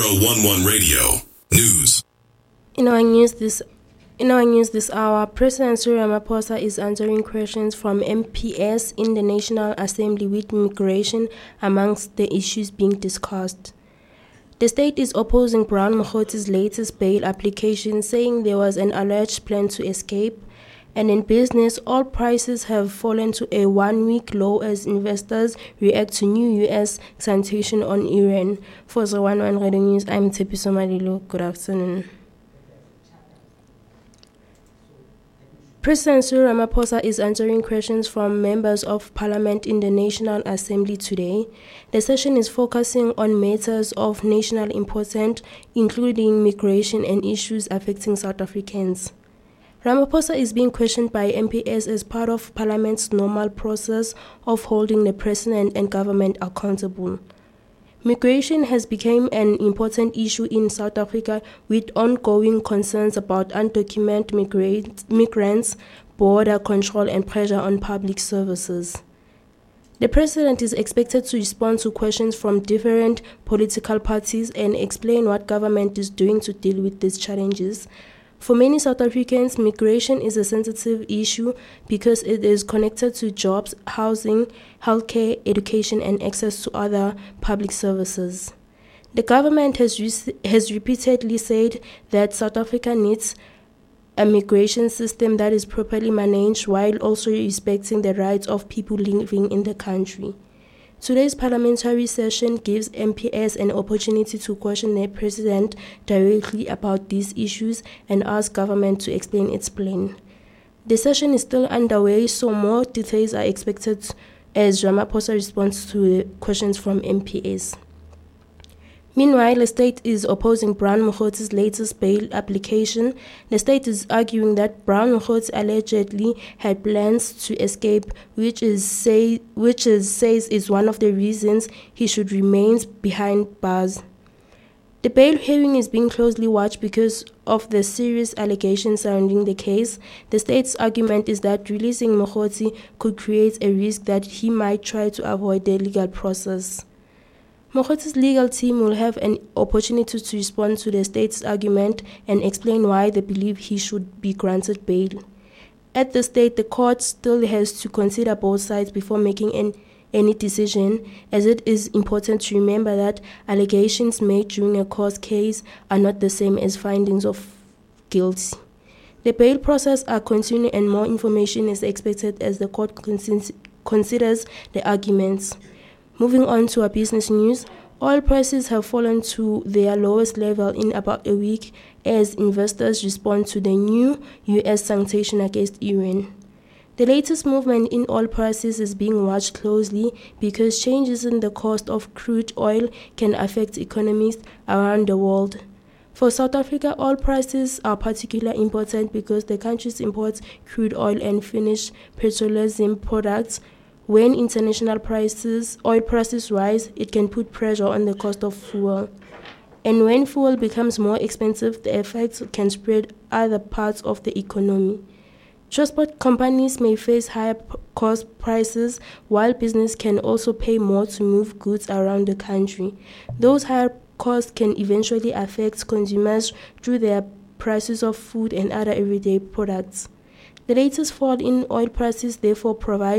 1011 Radio News. In our news this hour, President Cyril Ramaphosa is answering questions from MPs in the National Assembly with migration amongst the issues being discussed. The state is opposing Brown Mogoti's latest bail application, saying there was an alleged plan to escape. And in business, oil prices have fallen to a one-week low as investors react to new U.S. sanctions on Iran. For the 111 Radio News, I'm Tepiso Malilo. Good afternoon. President Cyril Ramaphosa is answering questions from members of parliament in the National Assembly today. The session is focusing on matters of national importance, including migration and issues affecting South Africans. Ramaphosa is being questioned by MPs as part of Parliament's normal process of holding the President and government accountable. Migration has become an important issue in South Africa with ongoing concerns about undocumented migrants, border control and pressure on public services. The President is expected to respond to questions from different political parties and explain what government is doing to deal with these challenges. For many South Africans, migration is a sensitive issue because it is connected to jobs, housing, healthcare, education, and access to other public services. The government has repeatedly said that South Africa needs a migration system that is properly managed while also respecting the rights of people living in the country. Today's parliamentary session gives MPs an opportunity to question the President directly about these issues and ask government to explain its plan. The session is still underway, so more details are expected as Ramaphosa responds to the questions from MPs. Meanwhile, the state is opposing Brown Mogoti's latest bail application. The state is arguing that Brown Mogoti allegedly had plans to escape, which says is one of the reasons he should remain behind bars. The bail hearing is being closely watched because of the serious allegations surrounding the case. The state's argument is that releasing Mogoti could create a risk that he might try to avoid the legal process. Mogoti's legal team will have an opportunity to respond to the state's argument and explain why they believe he should be granted bail. At the state, the court still has to consider both sides before making any decision, as it is important to remember that allegations made during a court case are not the same as findings of guilt. The bail process are continuing and more information is expected as the court considers the arguments. Moving on to our business news, oil prices have fallen to their lowest level in about a week as investors respond to the new U.S. sanction against Iran. The latest movement in oil prices is being watched closely because changes in the cost of crude oil can affect economies around the world. For South Africa, oil prices are particularly important because the country imports crude oil and finished petroleum products. When international oil prices rise, it can put pressure on the cost of fuel. And when fuel becomes more expensive, the effects can spread other parts of the economy. Transport companies may face higher cost prices, while business can also pay more to move goods around the country. Those higher costs can eventually affect consumers through their prices of food and other everyday products. The latest fall in oil prices therefore provides